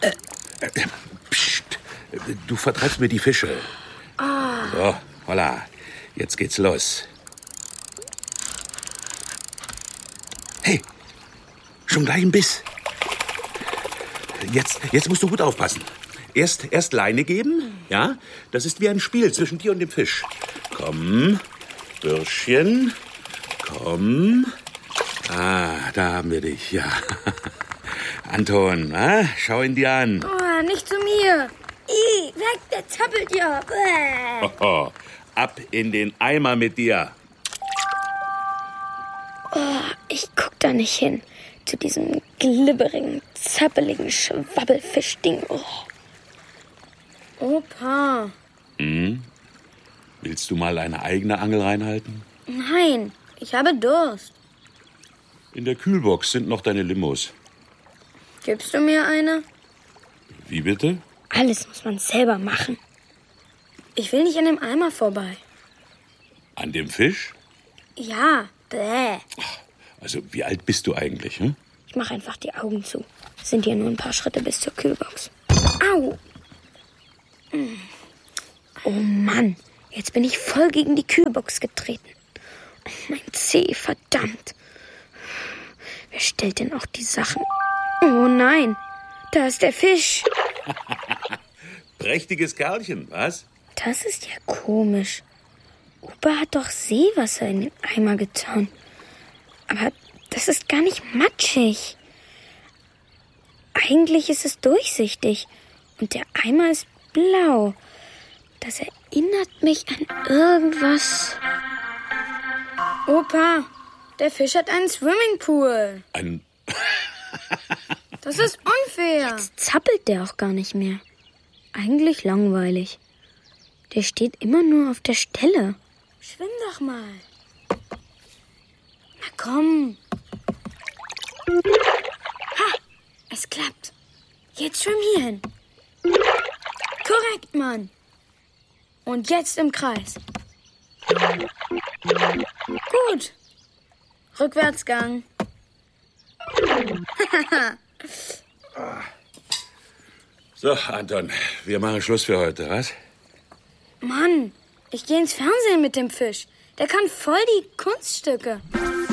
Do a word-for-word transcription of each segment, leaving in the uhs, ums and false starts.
Äh, äh, psst, du vertreibst mir die Fische. Ah. So, holla, jetzt geht's los. Hey, schon gleich ein Biss. Jetzt, jetzt musst du gut aufpassen. Erst, erst Leine geben, ja? Das ist wie ein Spiel zwischen dir und dem Fisch. Komm, Bürschchen, komm. Ah, da haben wir dich, ja. Anton, ah, schau ihn dir an. Oh, nicht zu mir. Ih, weg, der zappelt ja. Bäh. Hoho, ab in den Eimer mit dir. Oh, ich guck da nicht hin. Zu diesem glibberigen, zappeligen Schwabbelfischding. Oh. Opa. Hm? Willst du mal eine eigene Angel reinhalten? Nein, ich habe Durst. In der Kühlbox sind noch deine Limos. Gibst du mir eine? Wie bitte? Alles muss man selber machen. Ich will nicht an dem Eimer vorbei. An dem Fisch? Ja, bäh. Also, wie alt bist du eigentlich, hm? Ich mache einfach die Augen zu. Es sind ja nur ein paar Schritte bis zur Kühlbox. Au! Oh Mann, jetzt bin ich voll gegen die Kühlbox getreten. Oh, mein Zeh, verdammt. Wer stellt denn auch die Sachen? Oh nein, da ist der Fisch. Prächtiges Kerlchen, was? Das ist ja komisch. Opa hat doch Seewasser in den Eimer getan. Aber das ist gar nicht matschig. Eigentlich ist es durchsichtig. Und der Eimer ist blau. Das erinnert mich an irgendwas. Opa, der Fisch hat einen Swimmingpool. Ein... Das ist unfair. Jetzt zappelt der auch gar nicht mehr. Eigentlich langweilig. Der steht immer nur auf der Stelle. Schwimm doch mal. Na komm. Ha, es klappt. Jetzt schwimm hier hin. Korrekt, Mann. Und jetzt im Kreis. Gut. Rückwärtsgang. So, Anton, wir machen Schluss für heute, was? Mann, ich gehe ins Fernsehen mit dem Fisch. Der kann voll die Kunststücke.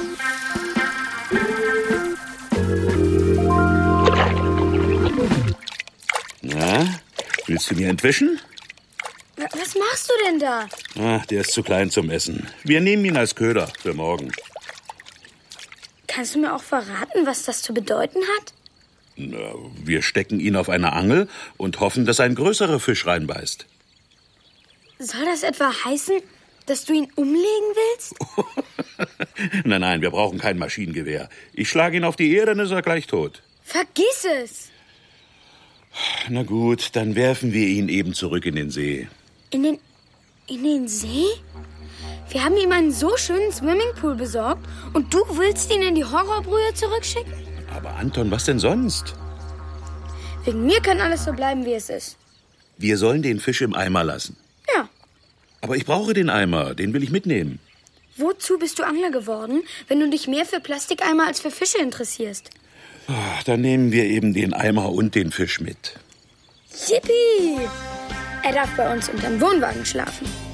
Na, willst du mir entwischen? Was machst du denn da? Ach, der ist zu klein zum Essen. Wir nehmen ihn als Köder für morgen. Kannst du mir auch verraten, was das zu bedeuten hat? Na, wir stecken ihn auf eine Angel und hoffen, dass ein größerer Fisch reinbeißt. Soll das etwa heißen, dass du ihn umlegen willst? Nein, nein, wir brauchen kein Maschinengewehr. Ich schlage ihn auf die Erde, dann ist er gleich tot. Vergiss es! Na gut, dann werfen wir ihn eben zurück in den See. In den... in den See? Wir haben ihm einen so schönen Swimmingpool besorgt und du willst ihn in die Horrorbrühe zurückschicken? Aber Anton, was denn sonst? Wegen mir kann alles so bleiben, wie es ist. Wir sollen den Fisch im Eimer lassen. Ja. Aber ich brauche den Eimer, den will ich mitnehmen. Wozu bist du Angler geworden, wenn du dich mehr für Plastikeimer als für Fische interessierst? Ach, dann nehmen wir eben den Eimer und den Fisch mit. Yippie! Er darf bei uns unterm Wohnwagen schlafen.